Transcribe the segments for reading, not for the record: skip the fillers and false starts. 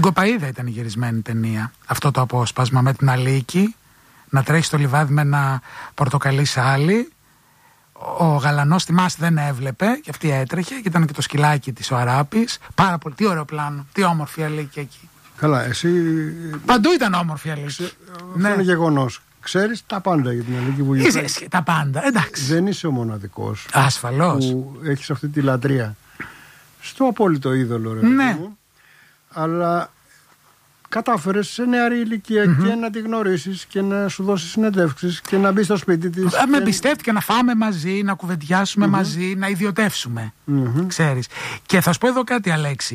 Στην Κοπαΐδα ήταν η γυρισμένη ταινία. Αυτό το απόσπασμα με την Αλίκη να τρέχει στο λιβάδι με ένα πορτοκαλί σάλι. Ο γαλανός στη μάση δεν έβλεπε και αυτή έτρεχε και ήταν και το σκυλάκι της ο Αράπης. Πάρα πολύ, τι ωραίο πλάνο, τι όμορφη Αλίκη εκεί. Καλά, εσύ. Παντού ήταν όμορφη Αλίκη. Ναι. Αυτό είναι γεγονός. Ξέρεις τα πάντα για την Αλίκη Βουγιουκλάκη. Είσαι τα πάντα, εντάξει. Δεν είσαι ο μοναδικός. Ασφαλώς. Που έχεις αυτή τη λατρεία στο απόλυτο είδωλο, ρε. Ναι. Αλλά κατάφερες σε νεαρή ηλικία και να τη γνωρίσεις και να σου δώσει συνεντεύξεις και να μπει στο σπίτι της. Με εμπιστεύτηκε να φάμε μαζί, να κουβεντιάσουμε μαζί, να ιδιωτεύσουμε. Ξέρεις. Και θα σου πω εδώ κάτι, Αλέξη.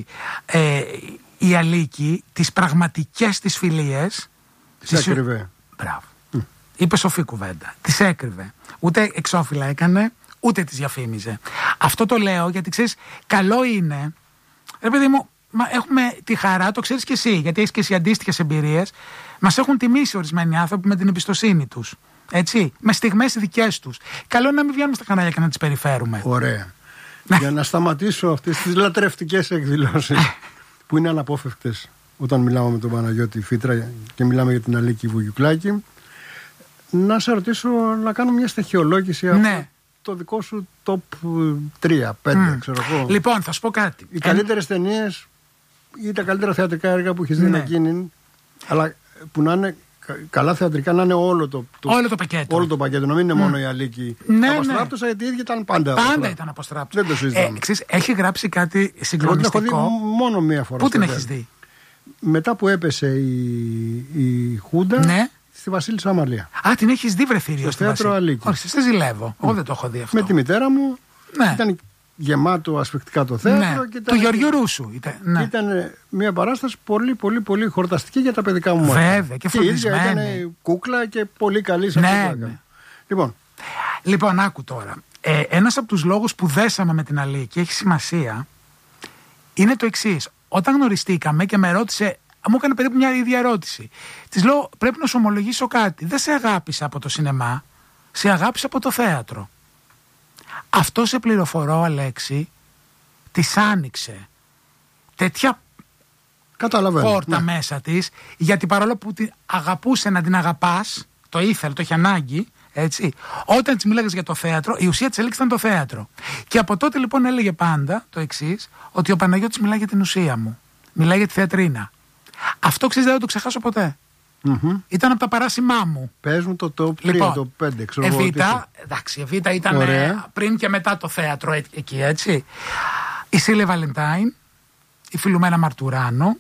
Η Αλίκη, τις πραγματικές της φιλίες. Τις έκρυβε. Μπράβο. Είπε σοφή κουβέντα. Τις έκρυβε. Ούτε εξώφυλλα έκανε, ούτε τις διαφήμιζε. Αυτό το λέω γιατί ξέρεις, καλό είναι. Ρε παιδί μου, έχουμε τη χαρά, το ξέρεις και εσύ, γιατί έχεις και εσύ αντίστοιχες εμπειρίες. Μας έχουν τιμήσει ορισμένοι άνθρωποι με την εμπιστοσύνη τους. Έτσι, με στιγμές δικές τους. Καλό είναι να μην βγαίνουμε στα κανάλια και να τις περιφέρουμε. Ωραία. Για να σταματήσω αυτές τις λατρευτικές εκδηλώσεις που είναι αναπόφευκτες όταν μιλάμε με τον Παναγιώτη Φύτρα και μιλάμε για την Αλίκη Βουγιουκλάκη, να σε ρωτήσω να κάνω μια στοιχειολόγηση από το δικό σου top 3, 5, ξέρω εγώ. Λοιπόν, θα σου πω κάτι. Οι καλύτερες ταινίες ή τα καλύτερα θεατρικά έργα που έχεις δει να γίνει, αλλά που να είναι καλά θεατρικά, να είναι όλο το πακέτο. Όλο το πακέτο, να μην είναι μόνο η Αλίκη. Αποστράπτωσα, γιατί η ίδια ήταν πάντα. Πάντα ήταν αποστράπτωσα. Δεν το συζητάμε. Έχει γράψει κάτι συγκλονιστικό. Εγώ την έχω δει μόνο μία φορά. Πού την έχεις δει? Μετά που έπεσε η Χούντα. Στη Βασίλισσα Αμαλία. Α, την έχεις δει, βρε θηρίο? Στο θέατρο Αλίκη. Όχι, σε ζηλεύω. Εγώ δεν το έχω δει αυτό. Με τη μητέρα μου. Ήταν γεμάτο ασφικτικά το θέατρο. Και του Γεωργιού Ρούσου. Ήταν μια παράσταση πολύ χορταστική για τα παιδικά μου μάτια. Βέβαια, και φροντισμένη. Ήταν κούκλα και πολύ καλή σε αυτό που έκανε. Λοιπόν, άκου τώρα. Ένας από τους λόγους που δέσαμε με την Αλίκη, έχει σημασία, είναι το εξής. Όταν γνωριστήκαμε και με ρώτησε. Μου έκανε περίπου μια ίδια ερώτηση. Της λέω, πρέπει να σου ομολογήσω κάτι. Δεν σε αγάπησα από το σινεμά, σε αγάπησα από το θέατρο. Αυτό, σε πληροφορώ, Αλέξη, της άνοιξε τέτοια πόρτα μέσα της, γιατί παρόλο που την αγαπούσε να την αγαπάς, το ήθελε, το είχε ανάγκη, έτσι. Όταν της μίλαγες για το θέατρο, η ουσία της Αλέξης ήταν το θέατρο. Και από τότε λοιπόν έλεγε πάντα το εξής, ότι ο Παναγιώτης μιλάει για την ουσία μου. Μιλάει για τη θεατρίνα. Αυτό, ξέρεις, δεν το ξεχάσω ποτέ. Ήταν από τα παράσημά μου. Πες μου το top 3, το 5, ξέρω εγώ. Εντάξει, Εβίτα ήταν πριν και μετά το θέατρο εκεί, έτσι. Η Σίλε Βαλεντάιν, η Φιλουμένα Μαρτουράνο.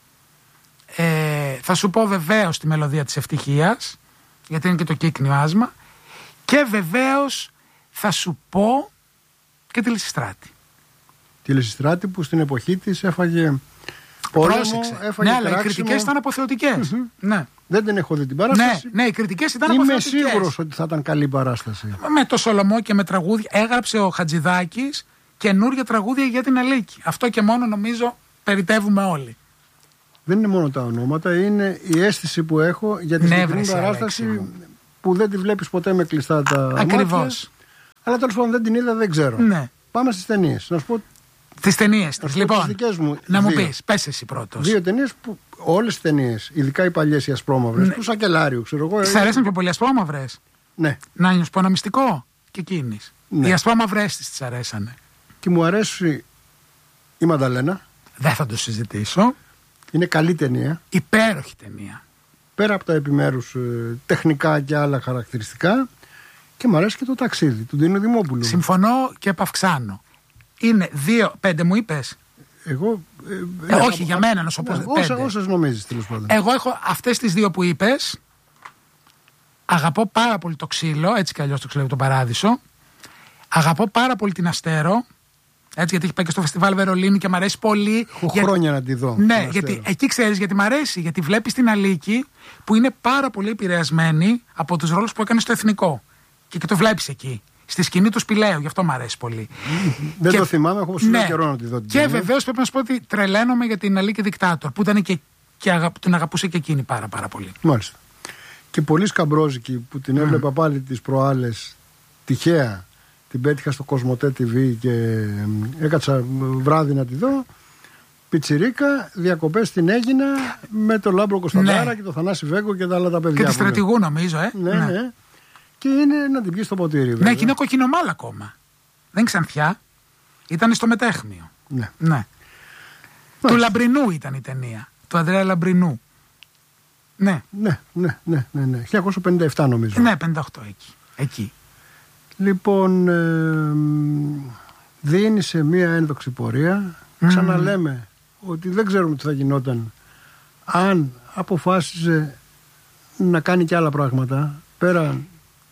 Θα σου πω βεβαίως τη Μελωδία της Ευτυχίας, γιατί είναι και το κύκνιο άσμα. Και βεβαίως θα σου πω και τη Λυσιστράτη. Τη Λυσιστράτη που στην εποχή της έφαγε. Πρόσεξε. Ναι, αλλά οι κριτικές ήταν αποθεωτικές. Ναι. Δεν την έχω δει την παράσταση. Ναι, οι κριτικές ήταν αποθεωτικές. Είμαι σίγουρος ότι θα ήταν καλή παράσταση. Με το Σολομό και με τραγούδια. Έγραψε ο Χατζηδάκης καινούργια τραγούδια για την Αλίκη. Αυτό και μόνο νομίζω περιτεύουμε όλοι. Δεν είναι μόνο τα ονόματα, είναι η αίσθηση που έχω για τη συγκεκριμένη παράσταση που δεν τη βλέπεις ποτέ με κλειστά τα μάτια. Ακριβώς. Αλλά τέλος πάντων δεν την είδα, δεν ξέρω. Ναι. Πάμε στις ταινίες. Να σου πω. Τις ταινίες της. Λοιπόν, να μου πεις, πες εσύ πρώτος. 2 ταινίες που, όλες τις ταινίες, ειδικά οι παλιές οι ασπρόμαυρες, του Σακελάριου, ξέρω εγώ. Της αρέσαν πιο πολύ ασπρόμαυρες? Ναι. Να νιώσω πω ένα μυστικό και εκείνης. Ναι. Οι ασπρόμαυρες της αρέσανε. Και μου αρέσει η Μανταλένα. Δεν θα το συζητήσω. Είναι καλή ταινία. Υπέροχη ταινία. Πέρα από τα επιμέρους τεχνικά και άλλα χαρακτηριστικά. Και μου αρέσει και το ταξίδι του Ντίνου Δημόπουλου. Συμφωνώ και επαυξάνω. Είναι 2-5 μου είπες? Εγώ. Όχι, για μένα να σου πω. Όσες νομίζεις, τέλος πάντων. Εγώ έχω αυτές τις 2 που είπες. Αγαπώ πάρα πολύ το Ξύλο, έτσι κι αλλιώς το Ξύλο από τον Παράδεισο. Αγαπώ πάρα πολύ την Αστέρο. Έτσι, γιατί έχει πάει και στο φεστιβάλ Βερολίνου και μου αρέσει πολύ. Έχω χρόνια να τη δω. Ναι, γιατί εκεί ξέρεις γιατί μου αρέσει. Γιατί βλέπεις την Αλίκη που είναι πάρα πολύ επηρεασμένη από τους ρόλους που έκανε στο Εθνικό. Και το βλέπεις εκεί. Στη σκηνή του Σπηλαίου, γι' αυτό μου αρέσει πολύ. Δεν το θυμάμαι, έχω πολύ καιρό να τη δω. Και βεβαίως πρέπει να σου πω ότι τρελαίνομαι για την Αλίκη Δικτάτορ, που ήταν και την αγαπούσε και εκείνη πάρα πολύ. Μάλιστα. Και πολύ σκαμπρόζικη που την έβλεπα πάλι τις προάλλες τυχαία. Την πέτυχα στο Κοσμοτέ TV και έκατσα βράδυ να τη δω. πιτσιρίκα, διακοπές στην Αίγινα με τον Λάμπρο Κωνσταντάρα και τον Θανάση Βέγκο και τα άλλα τα παιδιά. Και τη στρατηγού, νομίζω, Ναι. Και είναι να την πιει στο ποτήρι, βέβαια. Ναι, και είναι κοκκινομάλα ακόμα. Δεν ξανθιά. Ήταν στο Μετέχμιο. Ναι. Του Λαμπρινού ήταν η ταινία. Του Ανδρέα Λαμπρινού. Ναι. 1957 νομίζω. Ναι, 58 εκεί. Λοιπόν, δίνει σε μία ένδοξη πορεία. Ξαναλέμε ότι δεν ξέρουμε τι θα γινόταν αν αποφάσιζε να κάνει και άλλα πράγματα πέραν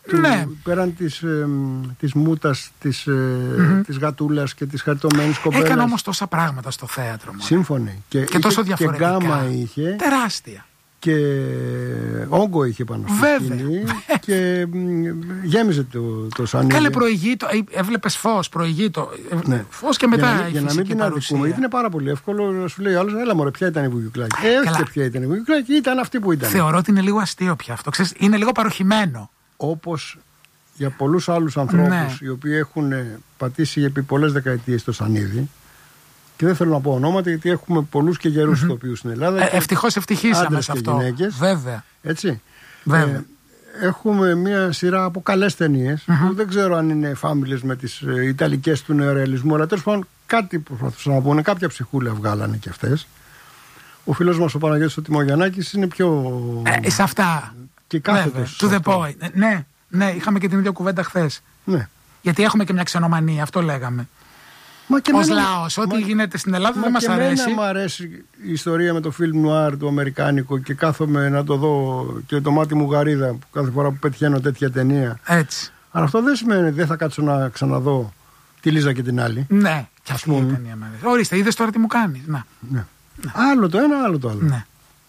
της μούτας, της γατούλας και της χαριτωμένης κοπέλας. Έκανε όμως τόσα πράγματα στο θέατρο. Σύμφωνοι. Και τόσο διαφορετικά. Και γκάμα είχε. Τεράστια. Και όγκο είχε πάνω στη σκηνή. Και γέμιζε το σανίδι. Κάλε προηγείτο. Έβλεπες φως, προηγείτο. Ναι. Φως και μετά για να μην την αδικούμε, γιατί είναι πάρα πολύ εύκολο να σου λέει ο άλλος, έλα μωρέ, ποια ήταν η Βουγιουκλάκη. Όχι και ποια ήταν η Βουγιουκλάκη, ήταν αυτή που ήταν. Θεωρώ ότι είναι λίγο αστείο πια αυτό. Ξέρεις, είναι λίγο παροχημένο. Όπως για πολλούς άλλους ανθρώπους οι οποίοι έχουν πατήσει επί πολλές δεκαετίες το σανίδι. Και δεν θέλω να πω ονόματα, γιατί έχουμε πολλούς και γερούς ηθοποιούς στην Ελλάδα. Ευτυχώς ευτυχήσαμε σε αυτό. Γυναίκες, βέβαια. Έτσι. Βέβαια. Έχουμε μια σειρά από καλές ταινίες που δεν ξέρω αν είναι φάμιλες με τις ιταλικές του νεορεαλισμού, αλλά τέλος πάντων κάτι προσπαθούσαν να πούνε, κάποια ψυχούλα βγάλανε και αυτές. Ο φίλος μας ο Παναγιώτης ο Τιμογιαννάκης είναι πιο. Σε αυτά. Και κάθετος. To the point. Ναι, είχαμε και την ίδια κουβέντα χθες. Ναι. Γιατί έχουμε και μια ξενομανία, αυτό λέγαμε. Ως λαός, ό,τι γίνεται στην Ελλάδα δεν μας αρέσει. Εμένα μου αρέσει η ιστορία με το φιλμ νουάρ το αμερικάνικο και κάθομαι να το δω και το μάτι μου γαρίδα που κάθε φορά που πετυχαίνω τέτοια ταινία. Έτσι. Αλλά αυτό δεν σημαίνει ότι δεν θα κάτσω να ξαναδώ τη Λίζα και την άλλη. Ναι, και αυτή η ταινία με αρέσει. Ορίστε, είδες τώρα τι μου κάνεις. Ναι. Άλλο το ένα, άλλο το άλλο. Ναι.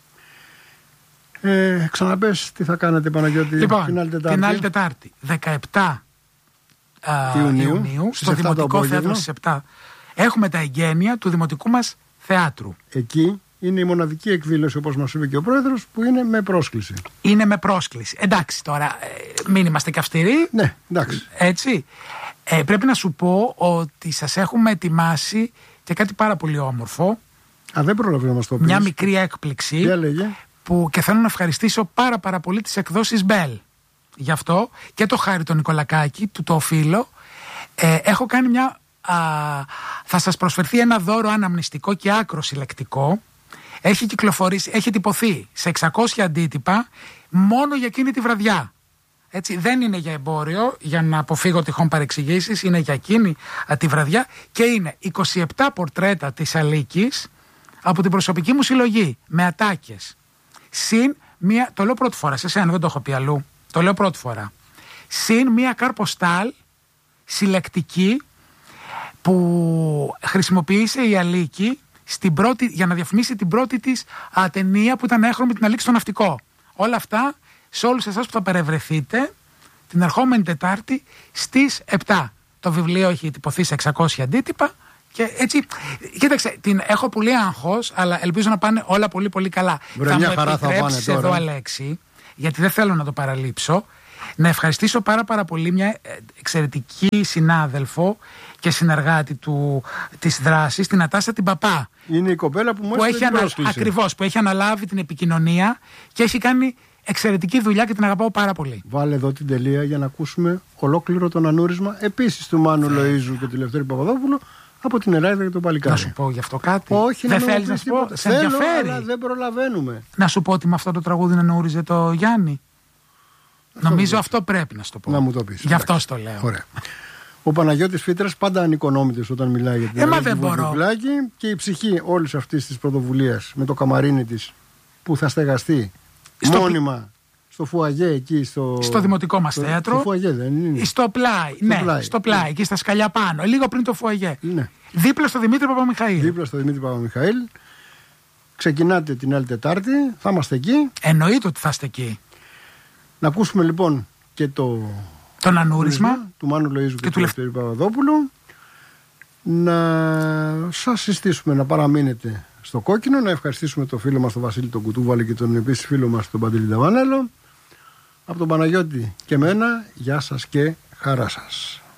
Ξαναπες τι θα κάνετε, Παναγιώτη, λοιπόν, την άλλη Τετάρτη 17 Ιουνίου στο Δημοτικό Θέατρο στις 7 έχουμε τα εγγένεια του Δημοτικού μας Θεάτρου. Εκεί είναι η μοναδική εκδήλωση, όπως μας είπε και ο Πρόεδρος, που είναι με πρόσκληση. Είναι με πρόσκληση. Εντάξει τώρα, μην είμαστε και αυστηροί. Ναι, εντάξει. Έτσι. Πρέπει να σου πω ότι σας έχουμε ετοιμάσει και κάτι πάρα πολύ όμορφο. Δεν προλαβαίνω να μας το πεις. Μια μικρή έκπληξη. Τι έλεγε? Που και θέλω να ευχαριστήσω πάρα πολύ τις εκδόσεις Bell. Γι' αυτό και το Χάρη τον Νικολακάκη, του το οφείλω. Έχω κάνει θα σας προσφερθεί ένα δώρο αναμνηστικό και άκρο συλλεκτικό. Έχει κυκλοφορήσει, έχει τυπωθεί σε 600 αντίτυπα μόνο για εκείνη τη βραδιά. Έτσι, δεν είναι για εμπόριο, για να αποφύγω τυχόν παρεξηγήσεις, είναι για εκείνη τη βραδιά και είναι 27 πορτρέτα της Αλίκης από την προσωπική μου συλλογή, με ατάκες. Συν μία, το λέω πρώτη φορά, σε εσένα δεν το έχω πει αλλού, το λέω πρώτη φορά. Συν μία καρποστάλ συλλεκτική που χρησιμοποίησε η Αλίκη για να διαφημίσει την πρώτη της ταινία που ήταν έχρωμη, την Αλίκη στο ναυτικό. Όλα αυτά σε όλους εσάς που θα παρευρεθείτε την ερχόμενη Τετάρτη στις 7. Το βιβλίο έχει τυπωθεί σε 600 αντίτυπα και έτσι, κοίταξε, έχω πολύ άγχος, αλλά ελπίζω να πάνε όλα πολύ καλά. Θα μου επιτρέψεις εδώ, Αλέξη, γιατί δεν θέλω να το παραλείψω, να ευχαριστήσω πάρα πολύ μια εξαιρετική συνάδελφο και συνεργάτη της δράσης, την Ατάσα την Παπά. Είναι η κοπέλα που μου έστειλε την πρόσκληση. Ακριβώς, που έχει αναλάβει την επικοινωνία και έχει κάνει εξαιρετική δουλειά και την αγαπάω πάρα πολύ. Βάλε εδώ την τελεία για να ακούσουμε ολόκληρο τον ανούρισμα επίσης του Μάνου Λοΐζου και του Λευτέρη Παπαδόπουλου από την Ελλάδα και τον Παλικάρι. Να σου πω γι' αυτό κάτι? Όχι, δεν θέλεις να σου πω? Σε ενδιαφέρει? Αλλά δεν προλαβαίνουμε. Να σου πω ότι με αυτό το τραγούδι εννοούριζε το Γιάννη. Νομίζω αυτό πρέπει να σου το πω. Να μου το πεις. Γι' αυτό το λέω. Ωραία. Ο Παναγιώτης Φύτρας πάντα ανοικονόμητος όταν μιλάει για την Ελλάδα και η ψυχή όλης αυτής της πρωτοβουλίας με το καμαρίνι της που θα στεγαστεί μόνιμα στο φουαγέ εκεί στο δημοτικό μας θέατρο. Στο φουαγέ δεν είναι? Στο πλάι. Στο πλάι, εκεί στα σκαλιά πάνω, λίγο πριν το φουαγέ. Ναι. Δίπλα στο Δημήτρη Παπαμιχαήλ. Ξεκινάτε την άλλη Τετάρτη, θα είμαστε εκεί. Εννοείται ότι θα είστε εκεί. Να ακούσουμε λοιπόν και τον ανούρισμα του Μάνου Λοΐζου και του Λευτέρη Παπαδόπουλου. Να σας συστήσουμε να παραμείνετε στο κόκκινο, να ευχαριστήσουμε τον φίλο μας τον Βασίλη τον Κουτούβαλη και τον επίσης φίλο μας τον Παντελή Ταβανέλο. Από τον Παναγιώτη και μένα, γεια σας και χαρά σας.